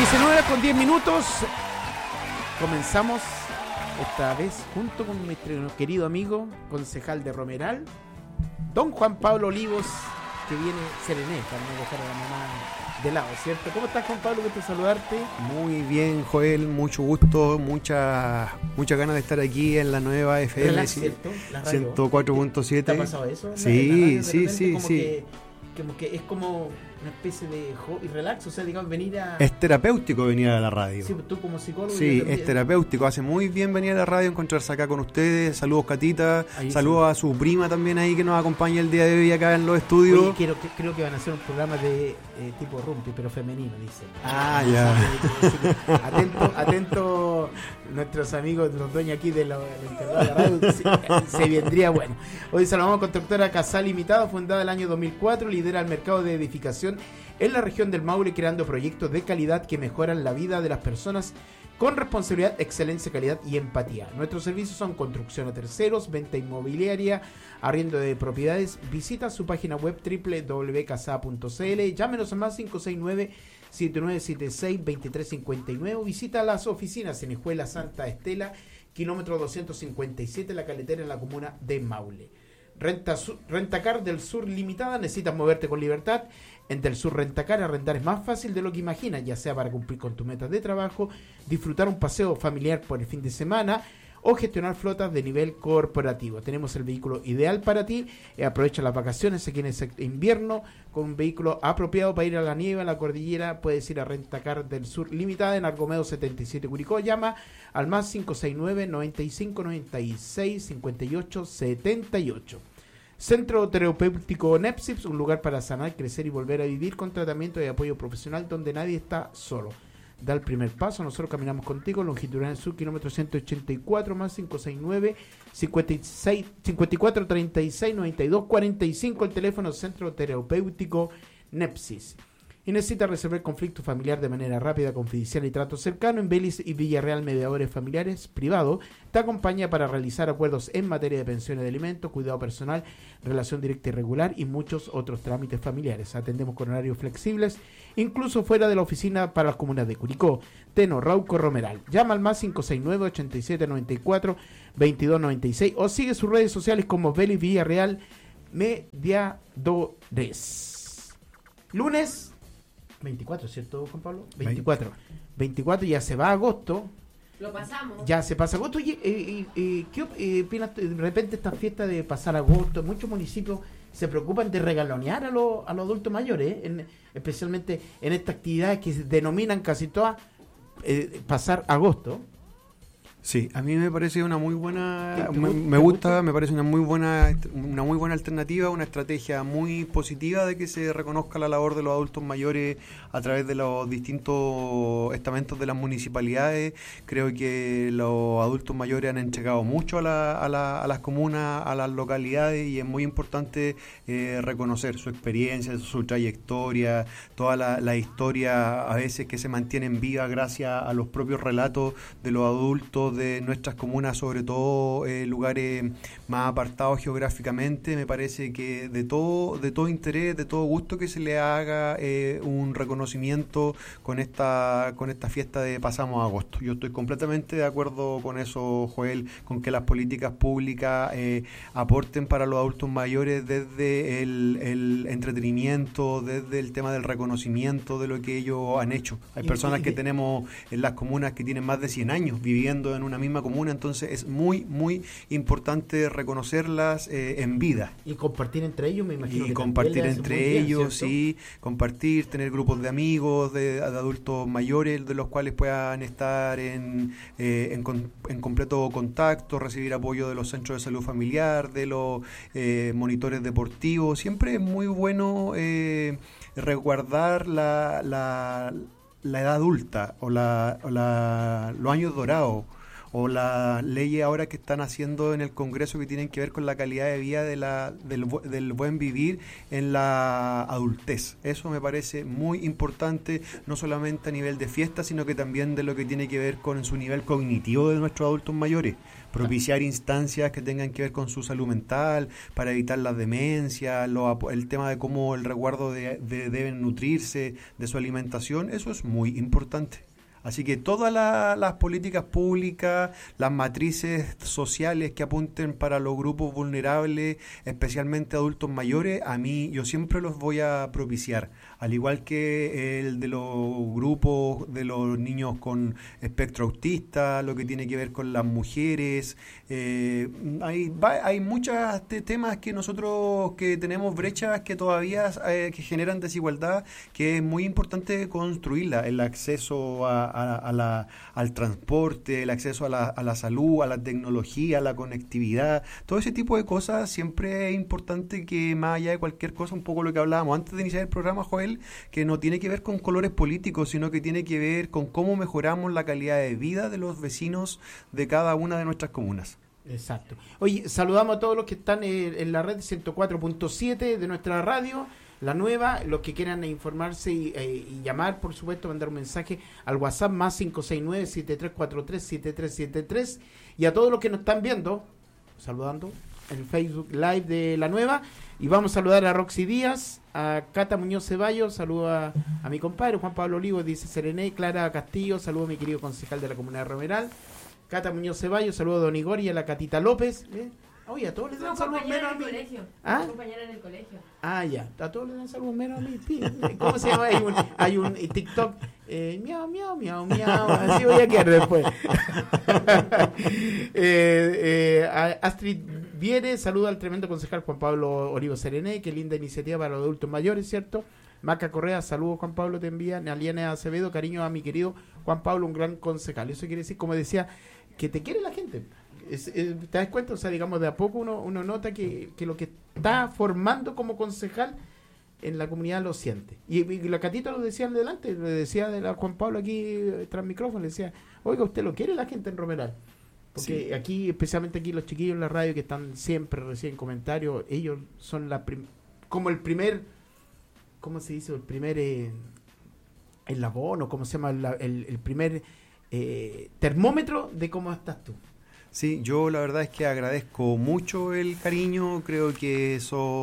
19:10. Comenzamos esta vez junto con nuestro querido amigo, concejal de Romeral, don Juan Pablo Olivos, que viene serené para no dejar a la mamá de lado, ¿cierto? ¿Cómo estás, Juan Pablo? Gusto saludarte. Muy bien, Joel, mucho gusto, muchas ganas de estar aquí en la nueva FM. Relax, ¿cierto? La radio. 104.7. ¿Te ha pasado eso? Sí, sí. Como que es como una especie de hobby, relax, o sea, digamos, venir a... Es terapéutico venir a la radio. Sí, tú como psicólogo... Sí, es terapéutico, hace muy bien venir a la radio, encontrarse acá con ustedes. Saludos, Catita, ahí saludos sí. A su prima también ahí que nos acompaña el día de hoy acá en los estudios. Oye, creo que van a hacer un programa de tipo rumpi, pero femenino, dicen. Ya. Atento nuestros amigos, los dueños aquí de la radio, se vendría bueno. Hoy saludamos con Constructora Casal Limitada, fundada el año 2004, lidera el mercado de edificación en la región del Maule, creando proyectos de calidad que mejoran la vida de las personas con responsabilidad, excelencia, calidad y empatía. Nuestros servicios son construcción a terceros, venta inmobiliaria, arriendo de propiedades. Visita su página web www.casa.cl, llámenos a más 569-7976-2359. Visita las oficinas en Escuela Santa Estela, kilómetro 257, La Caletera, en la comuna de Maule. Rentacar del Sur Limitada, necesitas moverte con libertad. En Del Sur Rentacar, arrendar es más fácil de lo que imaginas, ya sea para cumplir con tus metas de trabajo, disfrutar un paseo familiar por el fin de semana o gestionar flotas de nivel corporativo. Tenemos el vehículo ideal para ti. Aprovecha las vacaciones aquí en el invierno con un vehículo apropiado para ir a la nieve, a la cordillera. Puedes ir a Rentacar del Sur Limitada en Argomedo 77 Curicó. Llama al más 569 95 96 58 78. Centro Terapéutico Nepsips, un lugar para sanar, crecer y volver a vivir con tratamiento y apoyo profesional donde nadie está solo. Da el primer paso, nosotros caminamos contigo, longitudinal sur, kilómetro 184, más 569 56 54 36 92 45, el teléfono Centro Terapéutico Nepsis. Y necesita resolver conflicto familiar de manera rápida, confidencial y trato cercano. En Vélez y Villarreal, Mediadores Familiares Privado te acompaña para realizar acuerdos en materia de pensiones de alimentos, cuidado personal, relación directa y regular y muchos otros trámites familiares. Atendemos con horarios flexibles, incluso fuera de la oficina para las comunas de Curicó, Teno, Rauco, Romeral. Llama al más 569-8794-2296 o sigue sus redes sociales como Vélez Villarreal Mediadores. Lunes 24, ¿cierto, Juan Pablo? 24, ya se va agosto. Lo pasamos. Ya se pasa agosto. Oye, ¿qué opinas de repente esta fiesta de pasar agosto? Muchos municipios se preocupan de regalonear a los adultos mayores, especialmente en estas actividades que se denominan casi todas pasar agosto. Sí, a mí me parece una muy buena, me parece una muy buena alternativa, una estrategia muy positiva de que se reconozca la labor de los adultos mayores a través de los distintos estamentos de las municipalidades. Creo que los adultos mayores han entregado mucho a las comunas, a las localidades, y es muy importante reconocer su experiencia, su trayectoria, toda la historia a veces que se mantienen vivas gracias a los propios relatos de los adultos de nuestras comunas, sobre todo lugares más apartados geográficamente. Me parece que de todo interés, de todo gusto que se le haga un reconocimiento con esta fiesta de Pasamos Agosto. Yo estoy completamente de acuerdo con eso, Joel, con que las políticas públicas aporten para los adultos mayores desde el entretenimiento, desde el tema del reconocimiento de lo que ellos han hecho. Hay personas que tenemos en las comunas que tienen más de 100 años viviendo en una misma comuna, entonces es muy, muy importante reconocerlas en vida. Y compartir entre ellos, me imagino. Y compartir entre ellos, sí, compartir, tener grupos de amigos, de adultos mayores, de los cuales puedan estar en completo contacto, recibir apoyo de los centros de salud familiar, de los monitores deportivos. Siempre es muy bueno resguardar la edad adulta o los años dorados o las leyes ahora que están haciendo en el Congreso que tienen que ver con la calidad de vida del buen vivir en la adultez. Eso me parece muy importante, no solamente a nivel de fiesta, sino que también de lo que tiene que ver con su nivel cognitivo de nuestros adultos mayores. Propiciar instancias que tengan que ver con su salud mental, para evitar las demencias, el tema de cómo el resguardo deben nutrirse de su alimentación, eso es muy importante. Así que todas las políticas públicas, las matrices sociales que apunten para los grupos vulnerables, especialmente adultos mayores, yo siempre los voy a propiciar. Al igual que el de los grupos de los niños con espectro autista, lo que tiene que ver con las mujeres. Hay muchos temas que nosotros que tenemos brechas que todavía que generan desigualdad, que es muy importante construirla, el acceso al transporte, el acceso a la salud, a la tecnología, a la conectividad, todo ese tipo de cosas. Siempre es importante que, más allá de cualquier cosa, un poco lo que hablábamos antes de iniciar el programa, Joel, que no tiene que ver con colores políticos, sino que tiene que ver con cómo mejoramos la calidad de vida de los vecinos de cada una de nuestras comunas. Exacto. Oye, saludamos a todos los que están en la red 104.7 de nuestra radio, la nueva, los que quieran informarse y llamar, por supuesto, mandar un mensaje al WhatsApp más 569-7343-7373, y a todos los que nos están viendo, saludando en el Facebook Live de la nueva, y vamos a saludar a Roxy Díaz, a Cata Muñoz Ceballos, saludo a mi compadre Juan Pablo Olivo, dice Serené, Clara Castillo, saludo a mi querido concejal de la Comunidad de Romeral, Cata Muñoz Ceballos, saludo a Don Igor y a la Catita López. Oye, a todos les dan saludos menos a mí. ¿Ah? Compañera en el colegio. Ah, ya. A todos les dan saludos menos a mí. ¿Cómo se llama? Hay un TikTok. Miau, miau, miau, miau. Así voy a quedar después. Astrid Viere, saluda al tremendo concejal Juan Pablo Olivo Serené. Qué linda iniciativa para los adultos mayores, ¿cierto? Maca Correa, saludos Juan Pablo, te envía. Aliana Acevedo, cariño a mi querido Juan Pablo, un gran concejal. Eso quiere decir, como decía, que te quiere la gente. ¿Te das cuenta? O sea, digamos, de a poco uno nota que lo que está formando como concejal en la comunidad lo siente. Y la Catita lo decía adelante, le decía de Juan Pablo aquí tras micrófono, le decía, oiga, usted lo quiere la gente en Romeral. Porque sí, aquí, especialmente aquí los chiquillos en la radio que están siempre recién en comentarios, ellos son como el primer, ¿cómo se dice? El primer eslabón, o ¿cómo se llama? El primer termómetro de cómo estás tú. Sí, yo la verdad es que agradezco mucho el cariño, creo que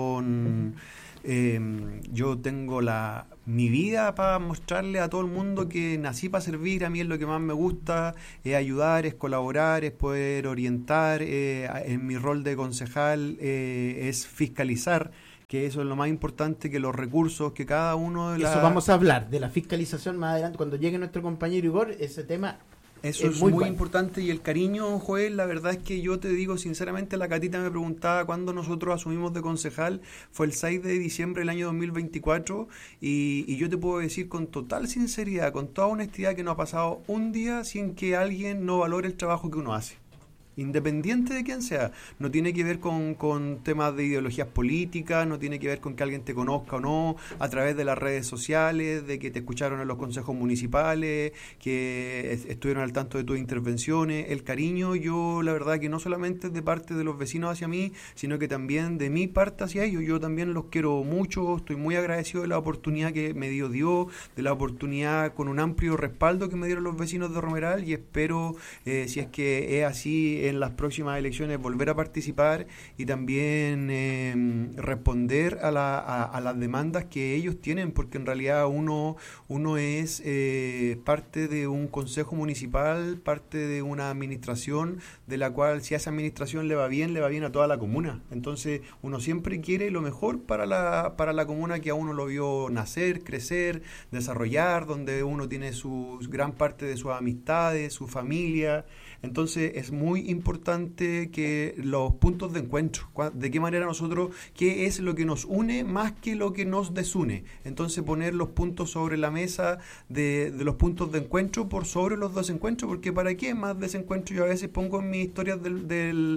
yo tengo mi vida para mostrarle a todo el mundo que nací para servir. A mí es lo que más me gusta, es ayudar, es colaborar, es poder orientar, en mi rol de concejal es fiscalizar, que eso es lo más importante, que los recursos que cada uno de Eso vamos a hablar de la fiscalización más adelante, cuando llegue nuestro compañero Igor, ese tema. Eso es muy importante, y el cariño, Joel, la verdad es que yo te digo sinceramente, la Catita me preguntaba cuándo nosotros asumimos de concejal, fue el 6 de diciembre del año 2024, y yo te puedo decir con total sinceridad, con toda honestidad, que no ha pasado un día sin que alguien no valore el trabajo que uno hace. Independiente de quién sea, no tiene que ver con temas de ideologías políticas, no tiene que ver con que alguien te conozca o no, a través de las redes sociales, de que te escucharon en los consejos municipales, que estuvieron al tanto de tus intervenciones. El cariño, yo la verdad que no solamente es de parte de los vecinos hacia mí, sino que también de mi parte hacia ellos. Yo también los quiero mucho, estoy muy agradecido de la oportunidad que me dio Dios, de la oportunidad con un amplio respaldo que me dieron los vecinos de Romeral, y espero, si es que es así, en las próximas elecciones volver a participar y también responder a las demandas que ellos tienen, porque en realidad uno es parte de un consejo municipal, parte de una administración de la cual, si a esa administración le va bien a toda la comuna. Entonces uno siempre quiere lo mejor para la comuna que a uno lo vio nacer, crecer, desarrollar, donde uno tiene gran parte de sus amistades, su familia. Entonces es muy importante que los puntos de encuentro, de qué manera nosotros, qué es lo que nos une más que lo que nos desune. Entonces poner los puntos sobre la mesa de los puntos de encuentro por sobre los desencuentros, porque ¿para qué más desencuentro? Yo a veces pongo en mis historias del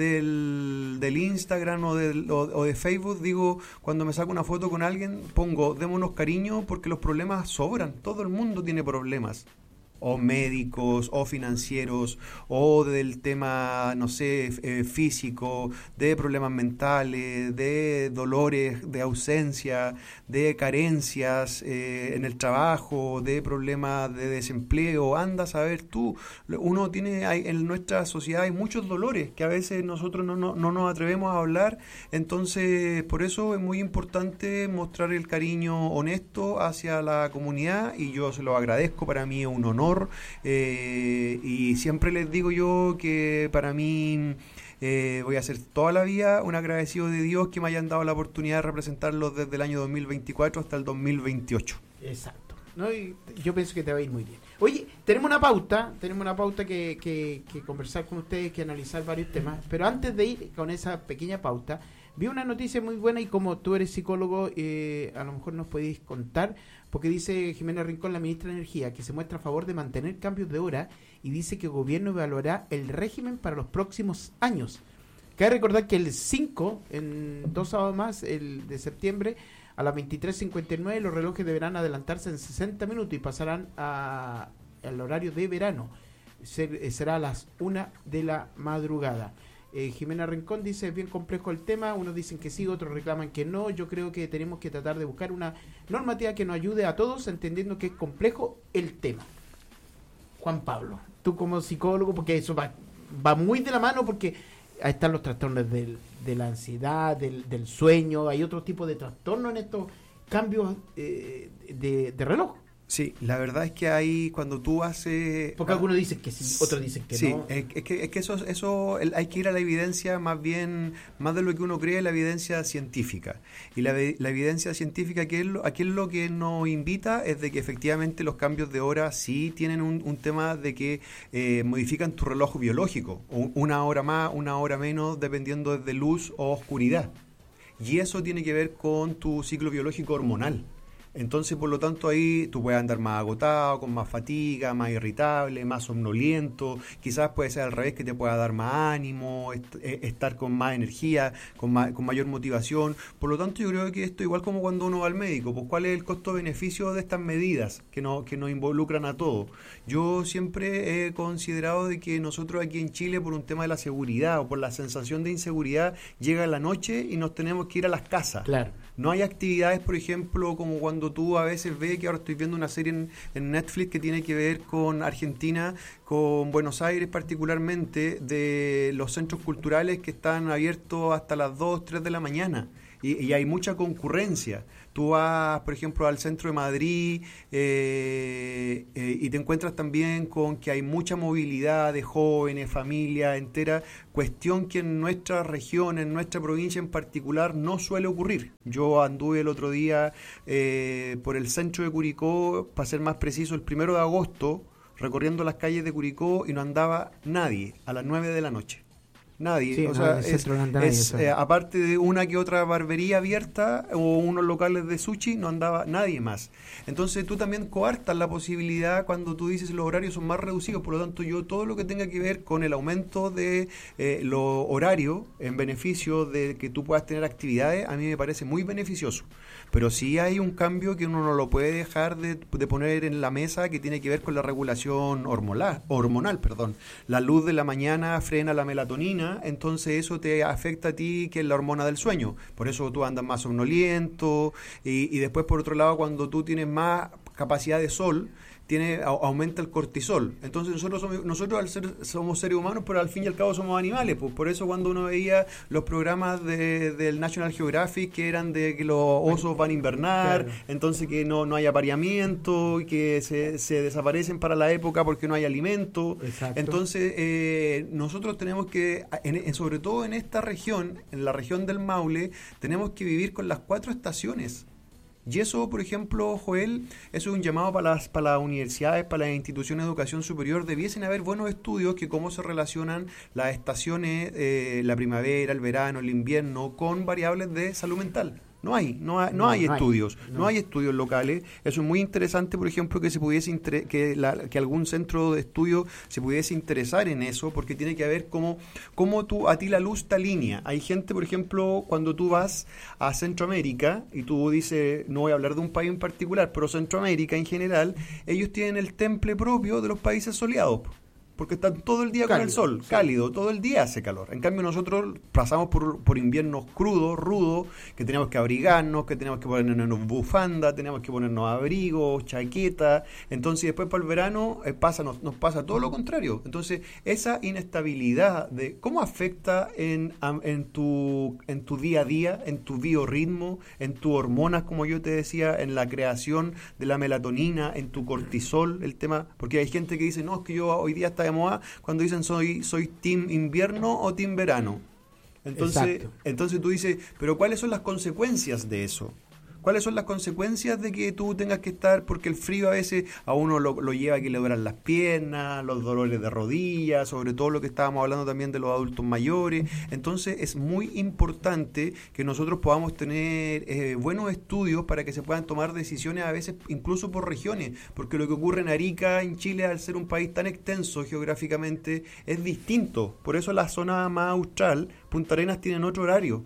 Instagram o de Facebook, digo, cuando me saco una foto con alguien, pongo, démonos cariño porque los problemas sobran, todo el mundo tiene problemas. o médicos, o financieros, o del tema, no sé, físico, de problemas mentales, de dolores, de ausencia, de carencias en el trabajo, de problemas de desempleo. Anda a saber tú, uno tiene, en nuestra sociedad hay muchos dolores que a veces nosotros no nos atrevemos a hablar, entonces por eso es muy importante mostrar el cariño honesto hacia la comunidad, y yo se lo agradezco, para mí es un honor. Y siempre les digo yo que para mí voy a ser toda la vida un agradecido de Dios que me hayan dado la oportunidad de representarlos desde el año 2024 hasta el 2028. Exacto, ¿no? Y yo pienso que te va a ir muy bien. Oye, tenemos una pauta que conversar con ustedes, que analizar varios temas, pero antes de ir con esa pequeña pauta, vi una noticia muy buena, y como tú eres psicólogo, a lo mejor nos podéis contar, porque dice Jimena Rincón, la ministra de Energía, que se muestra a favor de mantener cambios de hora, y dice que el gobierno evaluará el régimen para los próximos años. Cabe recordar que el 5, en 2 sábados más, el de septiembre, a las 23:59, los relojes deberán adelantarse en 60 minutos y pasarán al horario de verano. Será a las 1 de la madrugada. Jimena Rincón dice, es bien complejo el tema, unos dicen que sí, otros reclaman que no. Yo creo que tenemos que tratar de buscar una normativa que nos ayude a todos, entendiendo que es complejo el tema. Juan Pablo, tú como psicólogo, porque eso va muy de la mano, porque ahí están los trastornos de la ansiedad, del sueño, hay otro tipo de trastornos en estos cambios de reloj. Sí, la verdad es que ahí cuando tú haces... Porque algunos dicen que sí, otros dicen que sí, no. Es que eso hay que ir a la evidencia, más de lo que uno cree, la evidencia científica. Y la evidencia científica, aquí es lo que nos invita, es de que efectivamente los cambios de hora sí tienen un tema de que modifican tu reloj biológico, una hora más, una hora menos, dependiendo de luz o oscuridad. Y eso tiene que ver con tu ciclo biológico hormonal. Entonces, por lo tanto, ahí tú puedes andar más agotado, con más fatiga, más irritable, más somnoliento. Quizás puede ser al revés, que te pueda dar más ánimo, estar con más energía, con mayor motivación. Por lo tanto, yo creo que esto, igual como cuando uno va al médico, pues ¿cuál es el costo-beneficio de estas medidas que nos involucran a todos? Yo siempre he considerado de que nosotros aquí en Chile, por un tema de la seguridad o por la sensación de inseguridad, llega la noche y nos tenemos que ir a las casas. Claro. No hay actividades, por ejemplo, como cuando tú a veces ves, que ahora estoy viendo una serie en Netflix que tiene que ver con Argentina, con Buenos Aires particularmente, de los centros culturales que están abiertos hasta las 2, 3 de la mañana. Y hay mucha concurrencia. Tú vas, por ejemplo, al centro de Madrid y te encuentras también con que hay mucha movilidad de jóvenes, familia entera, cuestión que en nuestra región, en nuestra provincia en particular, no suele ocurrir. Yo anduve el otro día por el centro de Curicó, para ser más preciso, el 1 de agosto, recorriendo las calles de Curicó, y no andaba nadie a las 9 de la noche. Nadie, sí, o sea, aparte de una que otra barbería abierta o unos locales de sushi, no andaba nadie más. Entonces tú también coartas la posibilidad cuando tú dices los horarios son más reducidos. Por lo tanto, yo todo lo que tenga que ver con el aumento de los horarios en beneficio de que tú puedas tener actividades, a mí me parece muy beneficioso. Pero sí hay un cambio que uno no lo puede dejar de poner en la mesa, que tiene que ver con la regulación hormonal. La luz de la mañana frena la melatonina, entonces eso te afecta a ti, que es la hormona del sueño. Por eso tú andas más somnoliento, y después, por otro lado, cuando tú tienes más capacidad de sol, aumenta el cortisol. Entonces nosotros somos seres humanos, pero al fin y al cabo somos animales. Pues por eso cuando uno veía los programas del National Geographic, que eran de que los osos van a invernar, claro, entonces que no hay apareamiento, y que se desaparecen para la época porque no hay alimento. Exacto. Entonces nosotros tenemos que, sobre todo en esta región, en la región del Maule, tenemos que vivir con las 4 estaciones. Y eso, por ejemplo, Joel, eso es un llamado para las universidades, para las instituciones de educación superior. Debiesen haber buenos estudios que cómo se relacionan las estaciones, la primavera, el verano, el invierno, con variables de salud mental. No hay estudios, no hay estudios locales. Eso es muy interesante, por ejemplo, que se pudiese que algún centro de estudio se pudiese interesar en eso, porque tiene que ver cómo a ti la luz te alinea. Hay gente, por ejemplo, cuando tú vas a Centroamérica y tú dices, no voy a hablar de un país en particular, pero Centroamérica en general, ellos tienen el temple propio de los países soleados, porque están todo el día cálido, con el sol, cálido, todo el día hace calor. En cambio nosotros pasamos por inviernos crudos, rudos, que tenemos que abrigarnos, que tenemos que ponernos bufanda, tenemos que ponernos abrigos, chaqueta. Entonces después para el verano nos pasa todo lo contrario. Entonces esa inestabilidad de cómo afecta en tu día a día, en tu biorritmo, en tus hormonas, como yo te decía, en la creación de la melatonina, en tu cortisol, el tema, porque hay gente que dice, no, es que yo hoy día está de moda cuando dicen soy team invierno o team verano. Entonces tú dices, pero ¿cuáles son las consecuencias de eso? ¿Cuáles son las consecuencias de que tú tengas que estar? Porque el frío a veces a uno lo lleva a que le duelan las piernas, los dolores de rodillas, sobre todo lo que estábamos hablando también de los adultos mayores. Entonces es muy importante que nosotros podamos tener buenos estudios para que se puedan tomar decisiones a veces incluso por regiones, porque lo que ocurre en Arica, en Chile, al ser un país tan extenso geográficamente, es distinto. Por eso la zona más austral, Punta Arenas, tienen otro horario.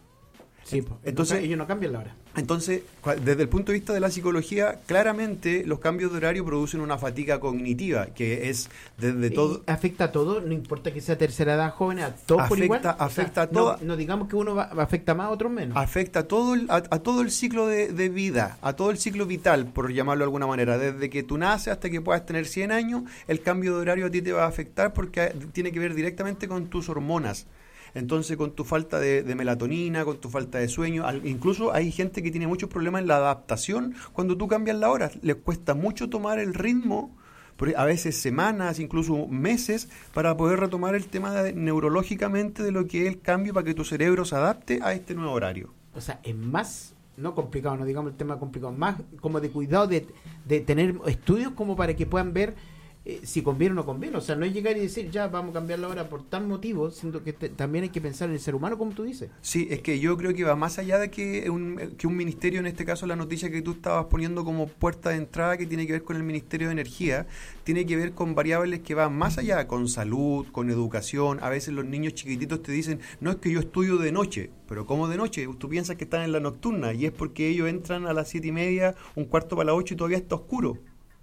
Sí, entonces ellos no cambian la hora. Entonces, desde el punto de vista de la psicología, claramente los cambios de horario producen una fatiga cognitiva, que es desde todo... ¿Afecta a todo? No importa que sea tercera edad, joven, a todos por igual. Afecta a todo. No digamos que uno afecta más, otros menos. Afecta a todo el ciclo de vida, a todo el ciclo vital, por llamarlo de alguna manera. Desde que tú naces hasta que puedas tener 100 años, el cambio de horario a ti te va a afectar porque tiene que ver directamente con tus hormonas. Entonces, con tu falta de melatonina, con tu falta de sueño, incluso hay gente que tiene muchos problemas en la adaptación cuando tú cambias la hora. Les cuesta mucho tomar el ritmo, a veces semanas, incluso meses, para poder retomar el tema neurológicamente de lo que es el cambio para que tu cerebro se adapte a este nuevo horario. O sea, es más, no complicado, no digamos el tema complicado, más como de cuidado de tener estudios como para que puedan ver si conviene o no conviene. O sea, no es llegar y decir, ya, vamos a cambiar la hora por tal motivo, siendo que también hay que pensar en el ser humano, como tú dices. Sí, es que yo creo que va más allá de que un ministerio, en este caso la noticia que tú estabas poniendo como puerta de entrada, que tiene que ver con el Ministerio de Energía, tiene que ver con variables que van más allá, con salud, con educación. A veces los niños chiquititos te dicen, no, es que yo estudio de noche. Pero ¿cómo de noche? Tú piensas que están en la nocturna, y es porque ellos entran a las 7:30, 7:45 y todavía está oscuro.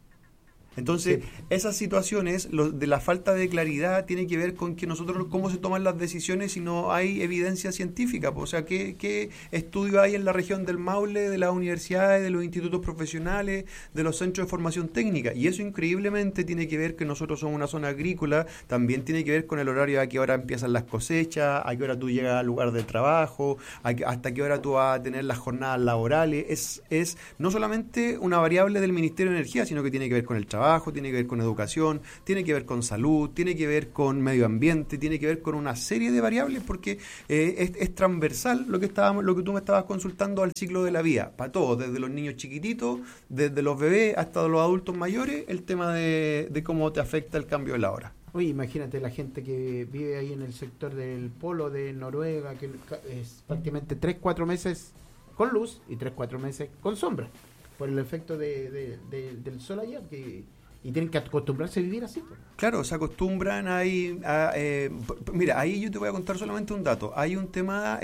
Entonces, sí, esas situaciones de la falta de claridad tiene que ver con que nosotros cómo se toman las decisiones si no hay evidencia científica. O sea, ¿qué estudios hay en la región del Maule, de las universidades, de los institutos profesionales, de los centros de formación técnica? Y eso increíblemente tiene que ver que nosotros somos una zona agrícola, también tiene que ver con el horario a qué hora empiezan las cosechas, a qué hora tú llegas al lugar de trabajo, hasta qué hora tú vas a tener las jornadas laborales. Es no solamente una variable del Ministerio de Energía, sino que tiene que ver con el trabajo, tiene que ver con educación, tiene que ver con salud, tiene que ver con medio ambiente, tiene que ver con una serie de variables, porque es transversal lo que tú me estabas consultando al ciclo de la vida, para todos, desde los niños chiquititos, desde los bebés hasta los adultos mayores, el tema de cómo te afecta el cambio de la hora. Oye, imagínate la gente que vive ahí en el sector del polo de Noruega, que es prácticamente 3-4 meses con luz y 3-4 meses con sombra, por el efecto del sol allá, y tienen que acostumbrarse a vivir así. Claro, se acostumbran ahí mira, ahí yo te voy a contar solamente un dato. Hay un tema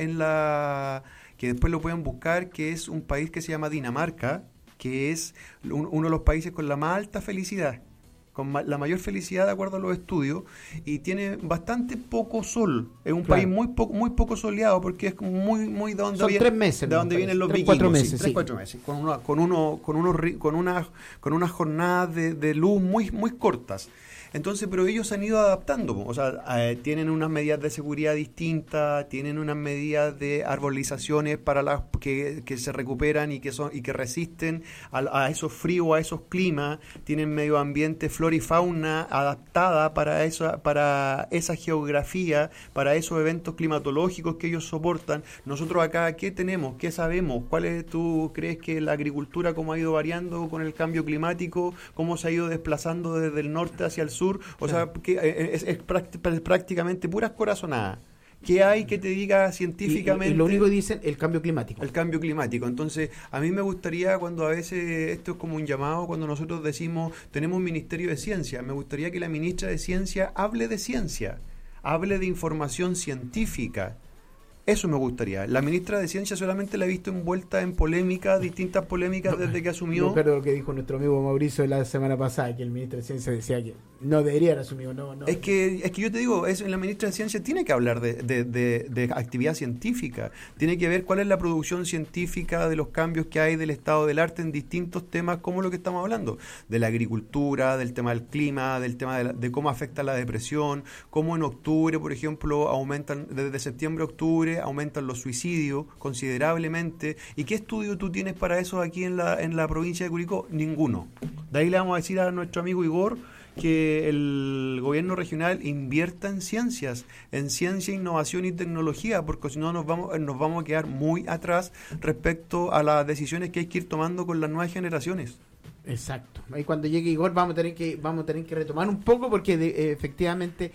que después lo pueden buscar, que es un país que se llama Dinamarca, que es uno de los países con la más alta felicidad, con la mayor felicidad de acuerdo a los estudios, y tiene bastante poco sol. Es un país muy poco soleado, porque es muy de donde son 3 meses, de donde vienen los vikingos. 4 meses, sí, 3-4 meses, con unas jornadas de luz muy cortas. Entonces, pero ellos se han ido adaptando, o sea, tienen unas medidas de seguridad distintas, tienen unas medidas de arbolizaciones para las que se recuperan y que resisten a esos fríos, a esos climas, tienen medio ambiente, flora y fauna adaptada para esa geografía, para esos eventos climatológicos que ellos soportan. Nosotros acá, ¿qué tenemos? ¿Qué sabemos? ¿Tú crees que la agricultura cómo ha ido variando con el cambio climático? ¿Cómo se ha ido desplazando desde el norte hacia el sur? O sea, que es prácticamente puras corazonadas. ¿Qué hay que te diga científicamente? Y lo único que dicen, el cambio climático. El cambio climático. Entonces, a mí me gustaría, cuando a veces esto es como un llamado, cuando nosotros decimos, tenemos un Ministerio de Ciencia, me gustaría que la ministra de Ciencia hable de ciencia, hable de información científica. Eso me gustaría. La ministra de Ciencia solamente la he visto envuelta en polémicas, distintas polémicas desde que asumió. No, pero lo que dijo nuestro amigo Mauricio la semana pasada, que el ministro de Ciencia decía que no debería haber asumido. No. Es que yo te digo, la ministra de Ciencia tiene que hablar de actividad científica, tiene que ver cuál es la producción científica de los cambios que hay del estado del arte en distintos temas, como lo que estamos hablando, de la agricultura, del tema del clima, del tema de cómo afecta la depresión, cómo en octubre, por ejemplo, aumentan, desde septiembre a octubre, aumentan los suicidios considerablemente. ¿Y qué estudio tú tienes para eso aquí en la provincia de Curicó? Ninguno. De ahí le vamos a decir a nuestro amigo Igor que el gobierno regional invierta en ciencia, innovación y tecnología, porque si no nos vamos a quedar muy atrás respecto a las decisiones que hay que ir tomando con las nuevas generaciones. Exacto. Ahí cuando llegue Igor vamos a tener que retomar un poco, porque efectivamente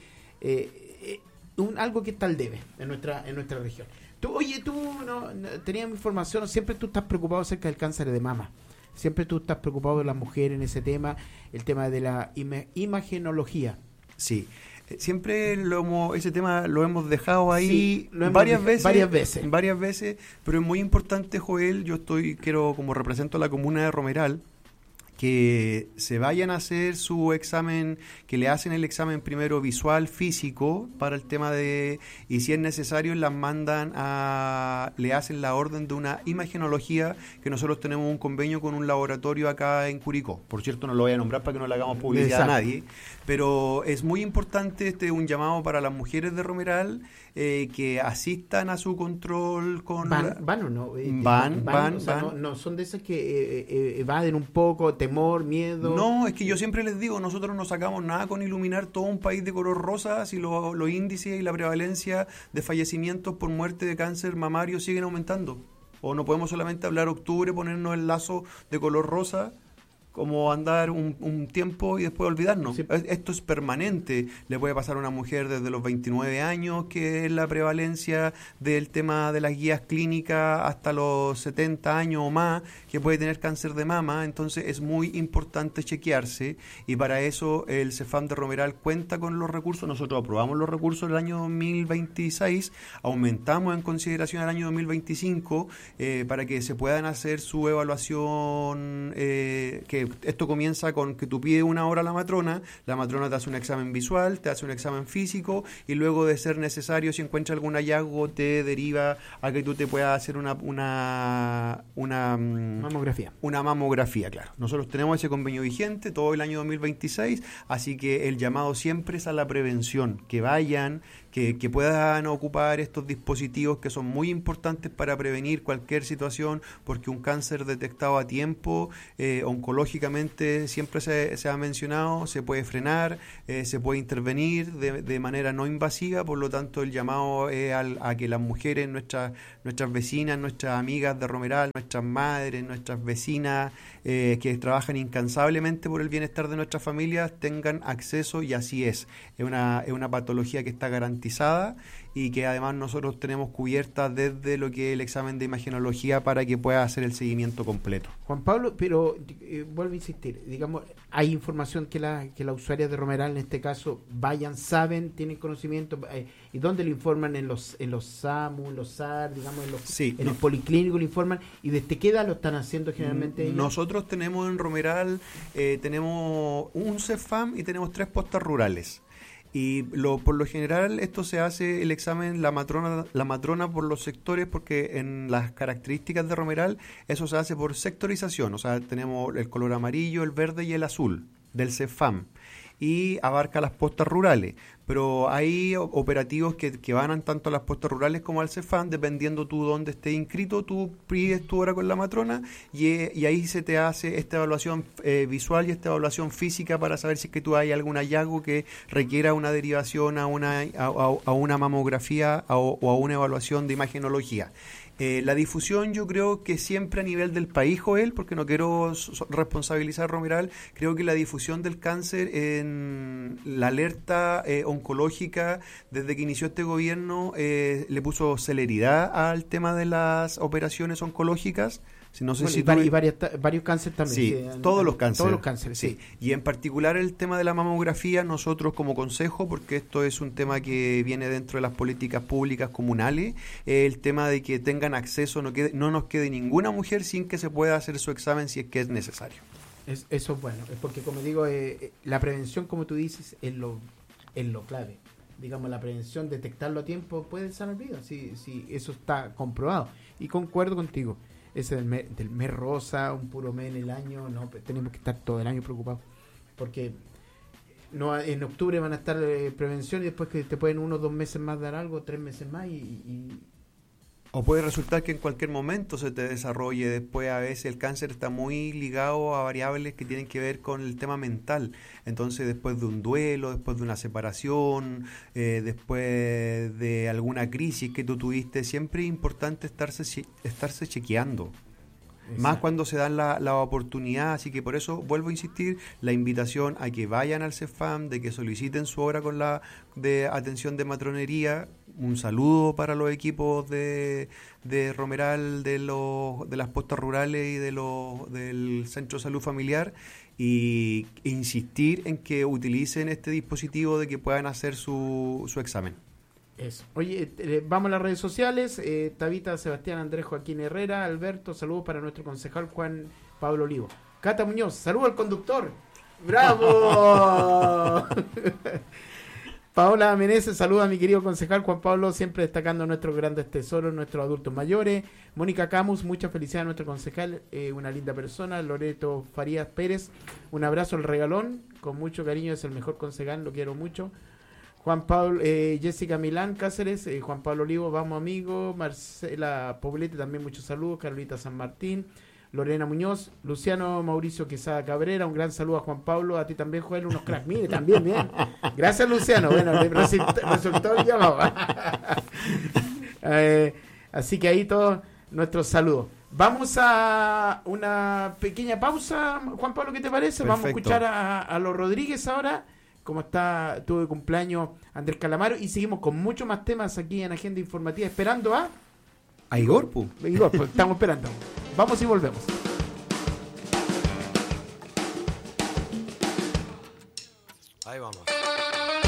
algo que está al debe en nuestra región. Tú no tenías información, siempre tú estás preocupado acerca del cáncer de mama. Siempre tú estás preocupado de las mujeres en ese tema, el tema de la imagenología. Sí, siempre ese tema lo hemos dejado ahí, sí, varias veces, pero es muy importante, Joel, como represento a la comuna de Romeral, que se vayan a hacer su examen, que le hacen el examen primero visual, físico, para el tema y si es necesario le hacen la orden de una imagenología, que nosotros tenemos un convenio con un laboratorio acá en Curicó. Por cierto, no lo voy a nombrar para que no le hagamos publicidad a nadie, pero es muy importante un llamado para las mujeres de Romeral, que asistan a su control con... ¿Van o no? Van. No son de esas que evaden un poco, temor, miedo. No, es que yo siempre les digo, nosotros no sacamos nada con iluminar todo un país de color rosa si los índices y la prevalencia de fallecimientos por muerte de cáncer mamario siguen aumentando. O no podemos solamente hablar octubre, ponernos el lazo de color rosa, como andar un tiempo y después olvidarnos. Sí. Esto es permanente. Le puede pasar a una mujer desde los 29 años, que es la prevalencia del tema de las guías clínicas, hasta los 70 años o más, que puede tener cáncer de mama. Entonces es muy importante chequearse, y para eso el CEFAM de Romeral cuenta con los recursos. Nosotros aprobamos los recursos el año 2026, aumentamos en consideración el año 2025 para que se puedan hacer su evaluación, que esto comienza con que tú pides una hora a la matrona te hace un examen visual, te hace un examen físico, y luego, de ser necesario, si encuentra algún hallazgo, te deriva a que tú te puedas hacer una mamografía. Una mamografía, claro. Nosotros tenemos ese convenio vigente todo el año 2026, así que el llamado siempre es a la prevención, que vayan, que puedan ocupar estos dispositivos que son muy importantes para prevenir cualquier situación, porque un cáncer detectado a tiempo, oncológicamente, siempre se ha mencionado, se puede frenar, se puede intervenir de manera no invasiva. Por lo tanto, el llamado es a que las mujeres, nuestras vecinas, nuestras amigas de Romeral, nuestras madres, nuestras vecinas, que trabajan incansablemente por el bienestar de nuestras familias, tengan acceso, y así es una patología que está garantizada, y que además nosotros tenemos cubierta desde lo que es el examen de imagenología, para que pueda hacer el seguimiento completo. Juan Pablo, pero vuelvo a insistir, digamos, hay información que las usuarias de Romeral, en este caso, saben, tienen conocimiento, y ¿dónde lo informan? En los SAMU, en los SAR, digamos, en el policlínico lo informan, y ¿desde qué edad lo están haciendo generalmente ellos? Nosotros tenemos en Romeral, tenemos un CEFAM y tenemos 3 postas rurales. Y por lo general esto se hace el examen la matrona por los sectores, porque en las características de Romeral eso se hace por sectorización. O sea, tenemos el color amarillo, el verde y el azul del CEFAM, y abarca las postas rurales, pero hay operativos que van tanto a las postas rurales como al CEFAM, dependiendo tú dónde estés inscrito. Tú pides tu hora con la matrona, y ahí se te hace esta evaluación visual y esta evaluación física, para saber si es que tú hay algún hallazgo que requiera una derivación a una mamografía o a una evaluación de imagenología. La difusión yo creo que siempre a nivel del país, Joel, porque no quiero responsabilizar a Romeral, creo que la difusión del cáncer en la alerta oncológica desde que inició este gobierno le puso celeridad al tema de las operaciones oncológicas. No sé varios cánceres también. Sí, todos los cánceres. Todos los cánceres, sí. Y en particular el tema de la mamografía, nosotros como consejo, porque esto es un tema que viene dentro de las políticas públicas comunales, el tema de que tengan acceso, no nos quede ninguna mujer sin que se pueda hacer su examen si es que es necesario. Eso es bueno, es porque como digo, la prevención, como tú dices, es lo clave. Digamos, la prevención, detectarlo a tiempo puede salvar vidas, si eso está comprobado. Y concuerdo contigo. Ese del mes rosa, un puro mes en el año, no, tenemos que estar todo el año preocupados, porque no en octubre van a estar prevención y después que te pueden 1 o 2 meses más dar algo, 3 meses más O puede resultar que en cualquier momento se te desarrolle. Después a veces el cáncer está muy ligado a variables que tienen que ver con el tema mental. Entonces después de un duelo, después de una separación, después de alguna crisis que tú tuviste, siempre es importante estarse chequeando. Exacto. Más cuando se dan la oportunidad, así que por eso vuelvo a insistir, la invitación a que vayan al CEFAM, de que soliciten su hora con la de atención de matronería. Un saludo para los equipos de Romeral, de las postas rurales y del Centro de Salud Familiar, e insistir en que utilicen este dispositivo de que puedan hacer su examen. Eso. Oye, vamos a las redes sociales. Tabita, Sebastián, Andrés, Joaquín Herrera, Alberto, saludos para nuestro concejal Juan Pablo Olivo. Cata Muñoz, saludos al conductor. ¡Bravo! Paola Meneses, saluda a mi querido concejal Juan Pablo, siempre destacando nuestros grandes tesoros, nuestros adultos mayores. Mónica Camus, mucha felicidad a nuestro concejal, una linda persona. Loreto Farías Pérez, un abrazo al regalón, con mucho cariño, es el mejor concejal, lo quiero mucho. Juan Pablo, Jessica Milán Cáceres, Juan Pablo Olivo, vamos amigos. Marcela Poblete, también muchos saludos. Carolita San Martín, Lorena Muñoz, Luciano Mauricio Quesada Cabrera, un gran saludo a Juan Pablo, a ti también, Joel, unos cracks, mire, también, bien. Gracias, Luciano, bueno, resultó el llamado. Así que ahí todos nuestros saludos. Vamos a una pequeña pausa, Juan Pablo, ¿qué te parece? Perfecto. Vamos a escuchar a los Rodríguez ahora, como tuvo de cumpleaños Andrés Calamaro, y seguimos con muchos más temas aquí en Agenda Informativa, esperando a Igor, estamos esperando. Vamos y volvemos.